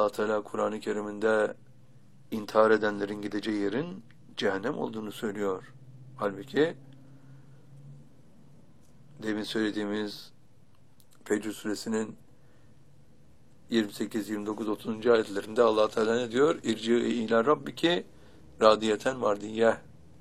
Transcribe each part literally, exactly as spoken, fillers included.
Allah Teala Kur'an-ı Kerim'inde intihar edenlerin gideceği yerin cehennem olduğunu söylüyor. Halbuki demin söylediğimiz Fecr suresinin yirmi sekiz, yirmi dokuz, otuzuncu ayetlerinde Allah Teala ne diyor? İrci ila rabbiki radiyeten mardiyye.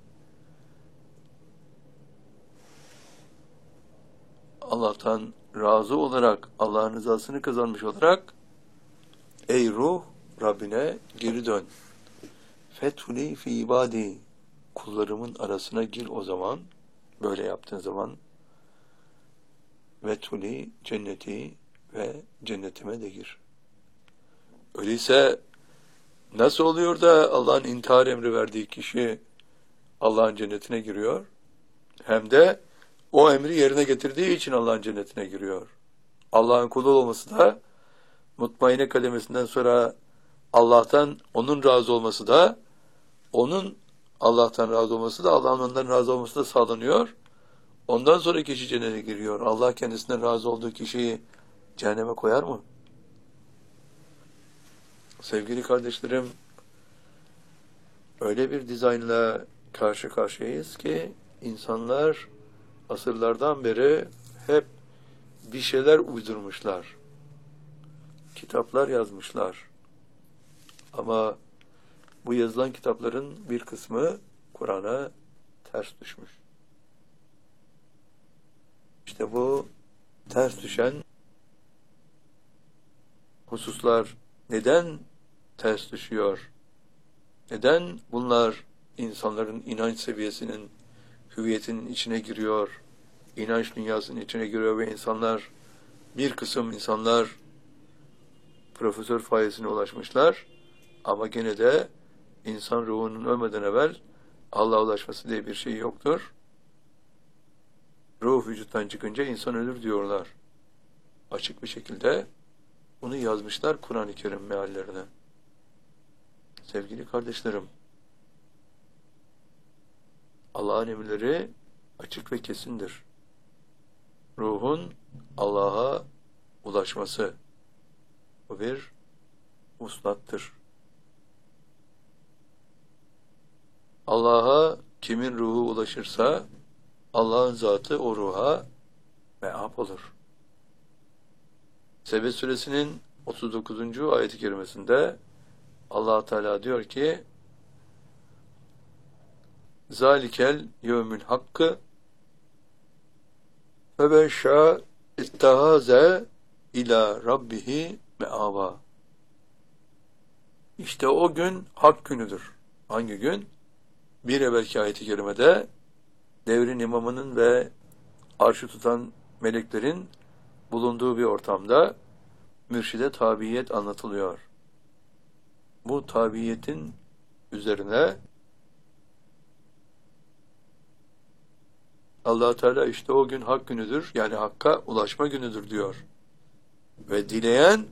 Allah'tan razı olarak, Allah'ın rızasını kazanmış olarak ey ruh Rabbine geri dön. Fethuli fi ibadi, kullarımın arasına gir o zaman, böyle yaptığın zaman. Vethuli cenneti, ve cennetime de gir. Öyleyse nasıl oluyor da Allah'ın intihar emri verdiği kişi Allah'ın cennetine giriyor? Hem de o emri yerine getirdiği için Allah'ın cennetine giriyor. Allah'ın kulu olması da mutmainne kademesinden sonra Allah'tan onun razı olması da, onun Allah'tan razı olması da, Allah'ın ondan razı olması da sağlanıyor. Ondan sonra kişi cennete giriyor. Allah kendisinden razı olduğu kişiyi cehenneme koyar mı? Sevgili kardeşlerim, öyle bir dizaynla karşı karşıyayız ki insanlar asırlardan beri hep bir şeyler uydurmuşlar. Kitaplar yazmışlar. Ama bu yazılan kitapların bir kısmı Kur'an'a ters düşmüş. İşte bu ters düşen hususlar neden ters düşüyor? Neden bunlar insanların inanç seviyesinin, hüviyetinin içine giriyor, inanç dünyasının içine giriyor ve insanlar, bir kısım insanlar profesör fayesine ulaşmışlar ama gene de insan ruhunun ölmeden evvel Allah'a ulaşması diye bir şey yoktur. Ruh vücuttan çıkınca insan ölür diyorlar. Açık bir şekilde bunu yazmışlar Kur'an-ı Kerim meallerine. Sevgili kardeşlerim, Allah'ın emirleri açık ve kesindir. Ruhun Allah'a ulaşması, bu bir uslattır. Allah'a kimin ruhu ulaşırsa, Allah'ın zatı o ruha me'ab olur. Sebe suresinin otuz dokuzuncu ayet-i kerimesinde Allah Teala diyor ki: "Zalikel yevmül hakkı ve ben şa ittahaze ila rabbihi me'aba." İşte o gün hak günüdür. Hangi gün? Bir evvelki ayet-i kerimede devrin imamının ve arşı tutan meleklerin bulunduğu bir ortamda mürşide tabiyet anlatılıyor. Bu tabiyetin üzerine Allah Teala işte o gün hak günüdür, yani hakka ulaşma günüdür diyor. Ve dileyen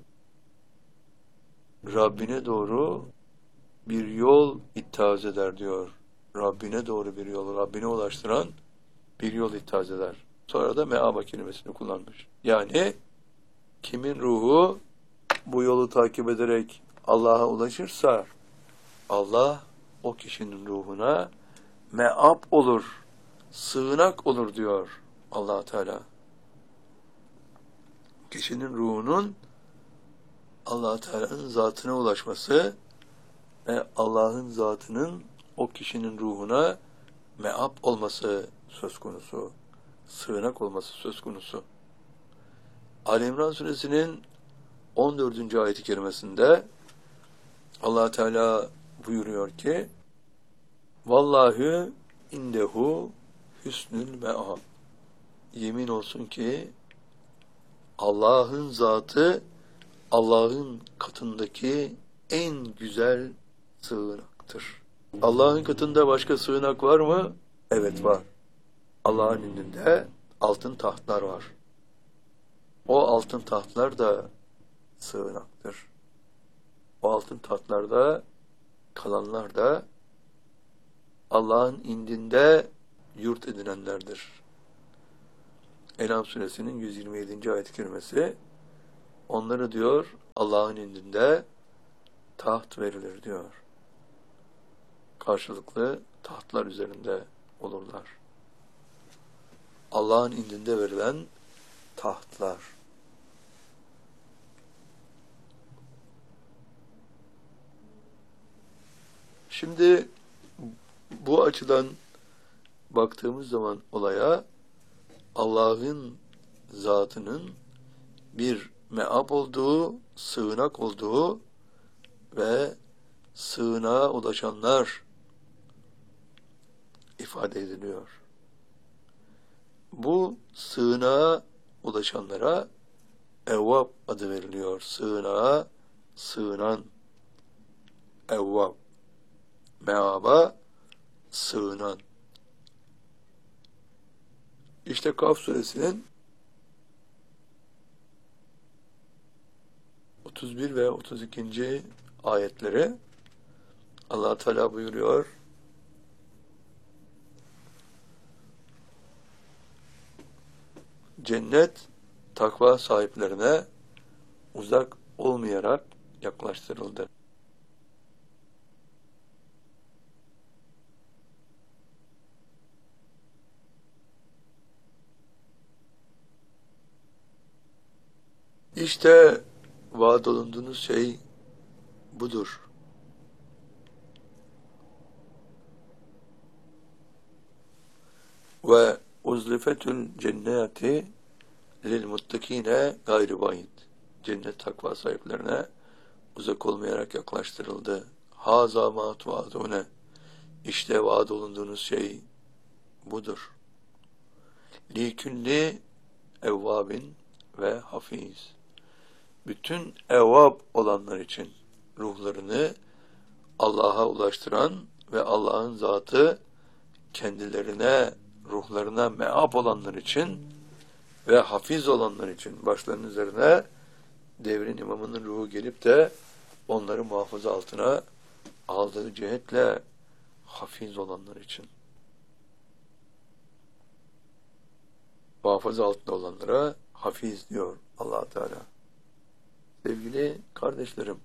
Rabbine doğru bir yol ittihaz eder diyor. Rabbine doğru bir yol, Rabbine ulaştıran bir yol ittihaz eder. Sonra da me'aba kelimesini kullanmış. Yani kimin ruhu bu yolu takip ederek Allah'a ulaşırsa Allah o kişinin ruhuna me'ab olur, sığınak olur diyor Allah Teala. Kişinin ruhunun Allah Teala'nın zatına ulaşması ve Allah'ın zatının o kişinin ruhuna me'ab olması söz konusu, sığınak olması söz konusu. Ali İmran suresinin on dördüncü ayet-i kerimesinde Allah Teala buyuruyor ki: "Vallahi indehu hüsnül me'ab." Yemin olsun ki Allah'ın zatı Allah'ın katındaki en güzel sığınaktır. Allah'ın katında başka sığınak var mı? Evet, var. Allah'ın indinde altın tahtlar var. O altın tahtlar da sığınaktır. O altın tahtlarda kalanlar da Allah'ın indinde yurt edinenlerdir. En'am suresinin yüz yirmi yedinci ayet-i kerimesi onları diyor Allah'ın indinde taht verilir diyor. Karşılıklı tahtlar üzerinde olurlar. Allah'ın indinde verilen tahtlar. Şimdi bu açıdan baktığımız zaman olaya, Allah'ın zatının bir meab olduğu, sığınak olduğu ve sığınağa ulaşanlar ifade ediliyor. Bu sığınağa ulaşanlara Evvab adı veriliyor. Sığınağa sığınan, Evvab. Meaba sığınan. İşte Kaf suresinin otuz bir ve otuz ikinci ayetleri Allah Teala buyuruyor. Cennet takva sahiplerine uzak olmayarak yaklaştırıldı. İşte vaat olunduğunuz şey budur. Ve uzlifetül cenneti lil muttakine gayri bayid. Cennet takva sahiplerine uzak olmayarak yaklaştırıldı. Haza ma tuadune. İşte vaat olunduğunuz şey budur. Li külli evvabin ve hafiz. Bütün evvab olanlar için ruhlarını Allah'a ulaştıran ve Allah'ın zatı kendilerine, ruhlarına meab olanlar için ve hafiz olanlar için başlarının üzerine devrin imamının ruhu gelip de onları muhafaza altına aldığı cihetle hafiz olanlar için. Muhafaza altında olanlara hafiz diyor Allah Teala. Sevgili kardeşlerim,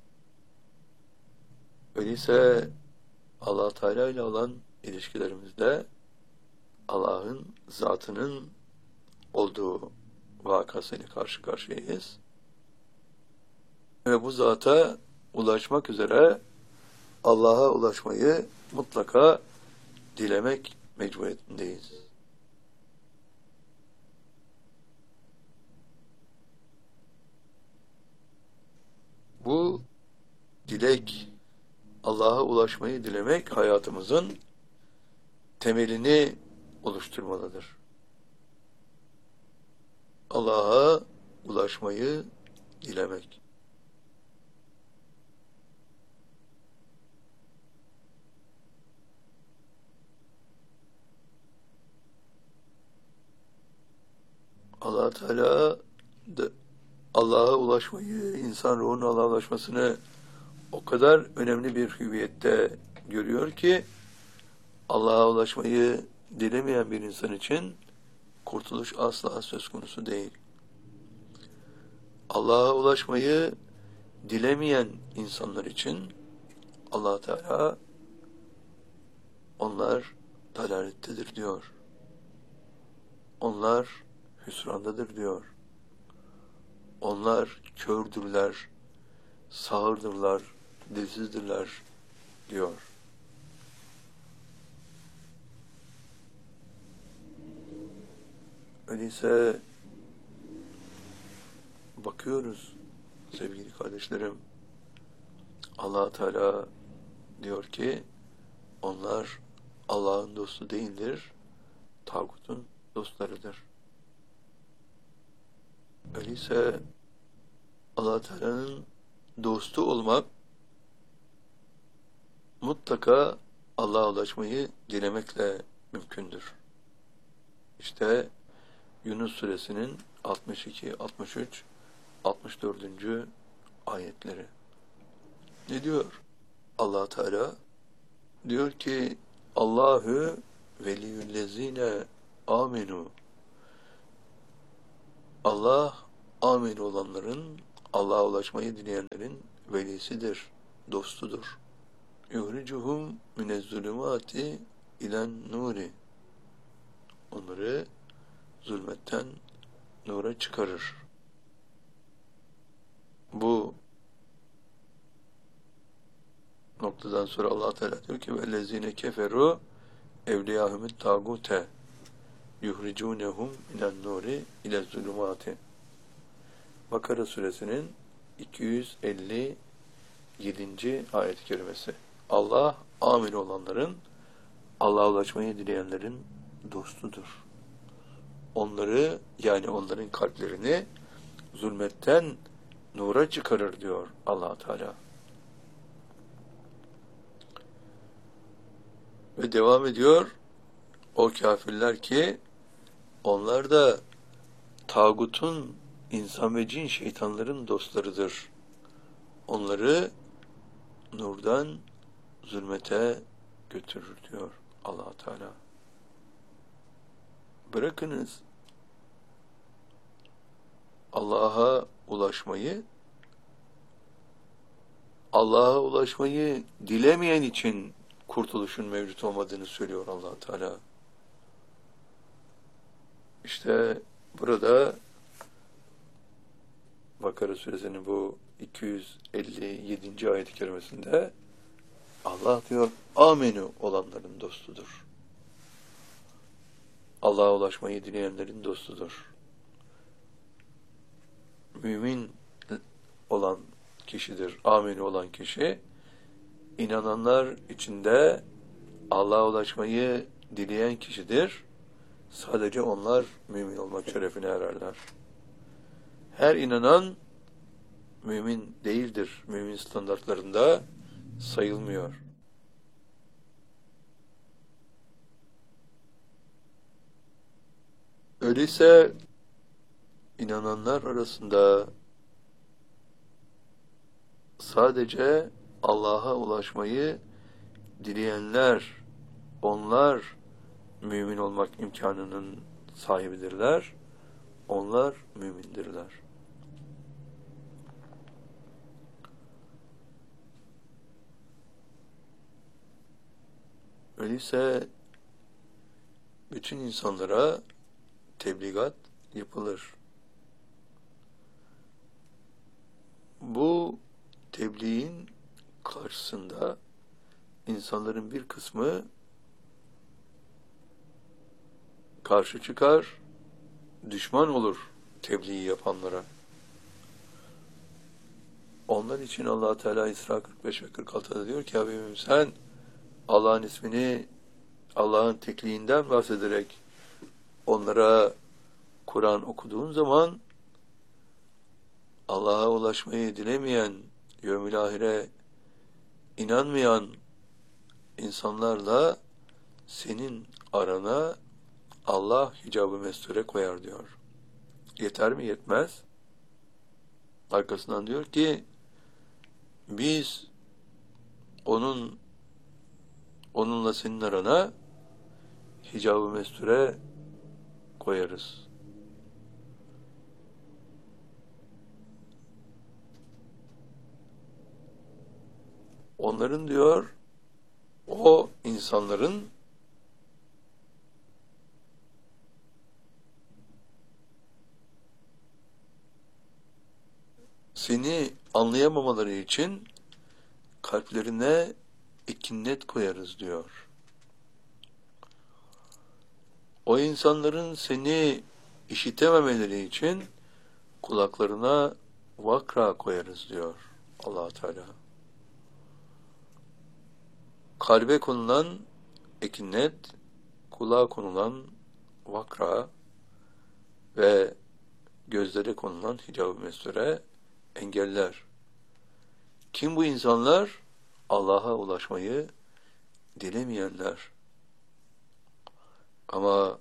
öyleyse Allah Teala ile olan ilişkilerimizde Allah'ın zatının olduğu vakasıyla karşı karşıyayız. Ve bu zata ulaşmak üzere Allah'a ulaşmayı mutlaka dilemek mecburiyetindeyiz. Bu dilek, Allah'a ulaşmayı dilemek hayatımızın temelini oluşturmalıdır. Allah'a ulaşmayı dilemek. Allah Teala Allah'a ulaşmayı, insan ruhunun Allah'a ulaşmasını o kadar önemli bir hüviyette görüyor ki Allah'a ulaşmayı dilemeyen bir insan için kurtuluş asla söz konusu değil. Allah'a ulaşmayı dilemeyen insanlar için Allah Teala onlar dalalettedir diyor. Onlar hüsrandadır diyor. Onlar kördürler, sağırdırlar, dilsizdirler diyor. Öyleyse bakıyoruz sevgili kardeşlerim, Allah Teala diyor ki onlar Allah'ın dostu değildir, tağutun dostlarıdır. Öyleyse Allah Teala'nın dostu olmak mutlaka Allah'a ulaşmayı dilemekle mümkündür. İşte Yunus suresinin altmış iki, altmış üç, altmış dördüncü ayetleri. Ne diyor Allah Teala? Diyor ki Allahu veliyyüllezine amenu. Allah amin olanların, Allah'a ulaşmayı dileyenlerin velisidir, dostudur. Yuhricuhum minezzulümati ilen nuri. Onları zulmetten nura çıkarır. Bu noktadan sonra Allah Teala diyor ki vellezine keferu evliyahumut tagute yuhricunhum minen nuri ile zulümati. Bakara suresinin iki yüz elli yedinci ayet-i kerimesi. Allah amir olanların, Allah'a ulaşmayı dileyenlerin dostudur. Onları, yani onların kalplerini zulmetten nura çıkarır diyor Allah Teala. Ve devam ediyor, o kafirler ki onlar da tağutun, insan ve cin şeytanların dostlarıdır. Onları nurdan zulmete götürür diyor Allah Teala. Bırakınız Allah'a ulaşmayı, Allah'a ulaşmayı dilemeyen için kurtuluşun mevcut olmadığını söylüyor Allah Teala. İşte burada Bakara suresinin bu iki yüz elli yedinci ayet-i kerimesinde Allah diyor, amenü olanların dostudur. Allah'a ulaşmayı dileyenlerin dostudur. Mümin olan kişidir, amenü olan kişi. İnananlar içinde Allah'a ulaşmayı dileyen kişidir. Sadece onlar mümin olmak şerefine ererler. Her inanan mümin değildir. Mümin standartlarında sayılmıyor. Öyleyse inananlar arasında sadece Allah'a ulaşmayı dileyenler, onlar mümin olmak imkanının sahibidirler. Onlar mümindirler. Öyleyse bütün insanlara tebligat yapılır. Bu tebliğin karşısında insanların bir kısmı karşı çıkar, düşman olur tebliği yapanlara. Onlar için Allah Teala İsra kırk beş ve kırk altıda diyor ki Habibim sen Allah'ın ismini, Allah'ın tekliğinden bahsederek onlara Kur'an okuduğun zaman Allah'a ulaşmayı dilemeyen, yevmil ahire inanmayan insanlarla senin arana Allah hicab-ı mesture koyar diyor. Yeter mi? Yetmez. Arkasından diyor ki biz onun onunla senin arana hicab-ı mesture koyarız. Onların diyor, o insanların seni anlayamamaları için kalplerine ikinnet koyarız diyor. O insanların seni işitememeleri için kulaklarına vakra koyarız diyor Allah Teala. Kalbe konulan ekinnet, kulağa konulan vakra ve gözlere konulan hicab-ı mesture engeller. Kim bu insanlar? Allah'a ulaşmayı dilemeyenler. Ama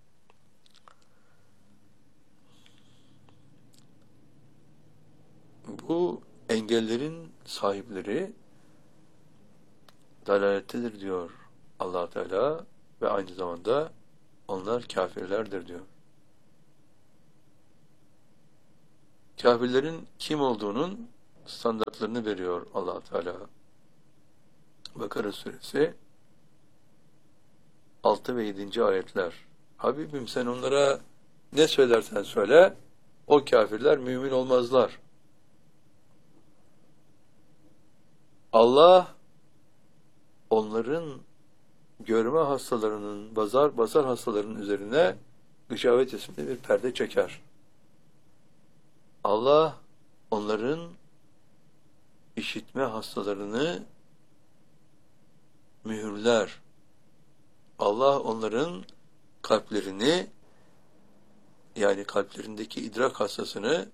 bu engellerin sahipleri dalalettedir diyor Allah Teala ve aynı zamanda onlar kafirlerdir diyor. Kafirlerin kim olduğunun standartlarını veriyor Allah Teala. Bakara suresi altı ve yedinci ayetler. Habibim sen onlara ne söylersen söyle, o kafirler mümin olmazlar. Allah onların görme hastalarının, bazar, basar hastalarının üzerine gışavet isimli bir perde çeker. Allah onların işitme hastalarını mühürler. Allah onların kalplerini, yani kalplerindeki idrak hastasını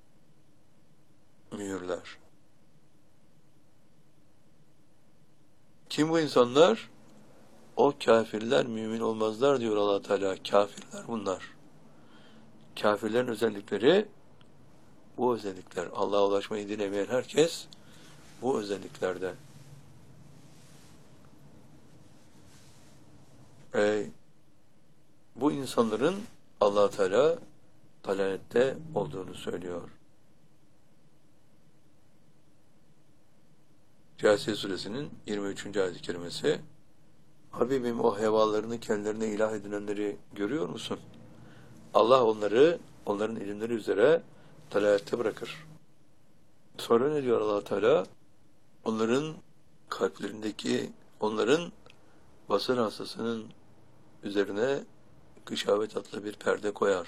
mühürler. Kim bu insanlar? O kafirler mümin olmazlar diyor Allah Teala. Kafirler bunlar. Kafirlerin özellikleri bu özellikler. Allah'a ulaşmayı dilemeyen herkes bu özelliklerde. E, bu insanların Allah Teala dalalette olduğunu söylüyor. Câsiye suresinin yirmi üçüncü ayet-i kerimesi. Habibim o hevalarını kendilerine ilah edinenleri görüyor musun? Allah onları, onların ilimleri üzere dalalette bırakır. Sonra ne diyor Allah Teala? Onların kalplerindeki, onların basar hastasının üzerine gışavet adlı bir perde koyar.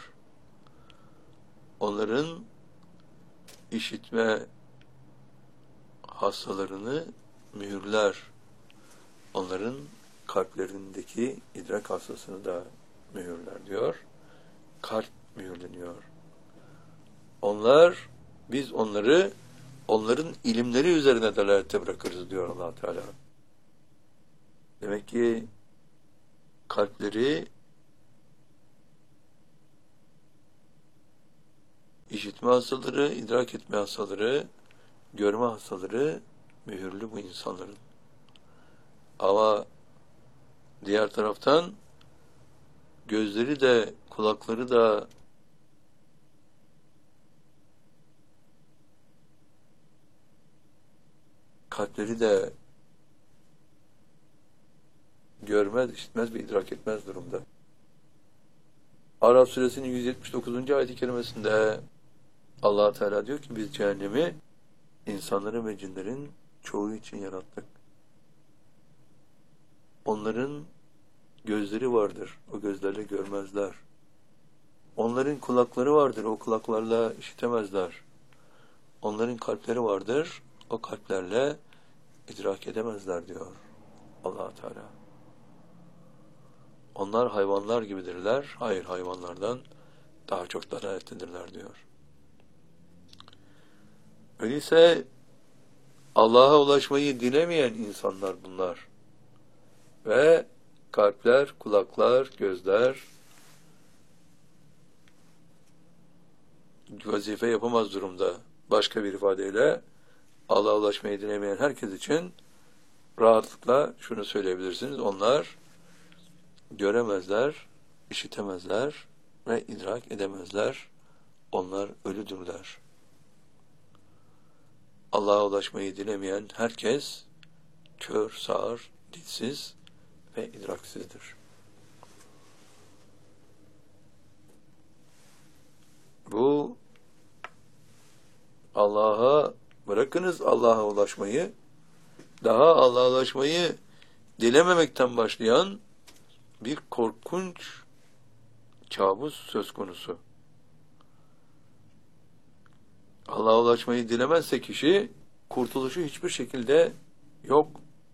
Onların işitme hastalarını mühürler. Onların kalplerindeki idrak hastasını da mühürler diyor. Kalp mühürleniyor. Onlar, biz onları onların ilimleri üzerine dalalette bırakırız diyor Allah Teala. Demek ki kalpleri işitme hastaları, idrak etme hastaları, görme hastaları mühürlü bu insanların. Ama diğer taraftan gözleri de, kulakları da kalpleri de görmez, işitmez ve idrak etmez durumda. Araf suresinin yüz yetmiş dokuzuncu ayet-i kerimesinde Allah Teala diyor ki biz cehennemi insanların ve cinlerin çoğu için yarattık. Onların gözleri vardır, o gözlerle görmezler. Onların kulakları vardır, o kulaklarla işitemezler. Onların kalpleri vardır, o kalplerle idrak edemezler diyor Allah Teala. Onlar hayvanlar gibidirler. Hayır, hayvanlardan daha çok dalalettedirler diyor. Öyleyse Allah'a ulaşmayı dilemeyen insanlar bunlar. Ve kalpler, kulaklar, gözler vazife yapamaz durumda. Başka bir ifadeyle Allah'a ulaşmayı dilemeyen herkes için rahatlıkla şunu söyleyebilirsiniz. Onlar göremezler, işitemezler ve idrak edemezler. Onlar ölüdürler. Allah'a ulaşmayı dilemeyen herkes kör, sağır, dilsiz ve idraksizdir. Bu Allah'a bırakınız Allah'a ulaşmayı, daha Allah'a ulaşmayı dilememekten başlayan bir korkunç kabus söz konusu. Allah'a ulaşmayı dilemezse kişi, kurtuluşu hiçbir şekilde yok.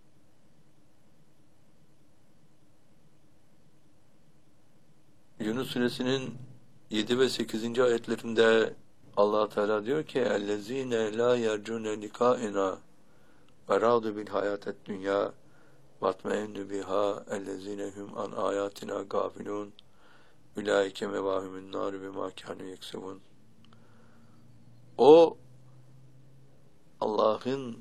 Yunus suresinin yedi ve sekizinci ayetlerinde Allah Teala diyor ki اَلَّذ۪ينَ لَا يَرْجُونَ لِقَائِنَا وَرَاضُ بِالْحَيَاةَ الدُّنْيَا وَاتْمَئِنُّ بِهَا اَلَّذ۪ينَ هُمْ عَنْ آيَاتِنَا غَافِلُونَ اُولَٰئِكَ مَوَاهُمُ النَّارِ بِمَا كَانُوا يَكْسِبُونَ. O Allah'ın,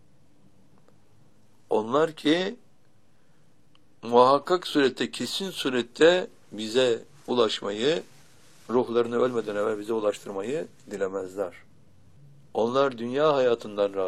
onlar ki muhakkak surette, kesin surette bize ulaşmayı, ruhlarını ölmeden evvel bize ulaştırmayı dilemezler. Onlar dünya hayatından razı.